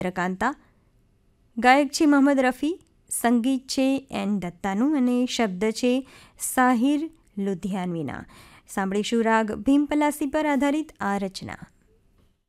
ચંદ્રકાંતા. ગાયક છે મોહમ્મદ રફી, સંગીત છે એન દત્તાનું અને શબ્દ છે સાહિર લુધિયાનવીના. સાંભળીશું રાગ ભીમપલાસી પર આધારિત આ રચના.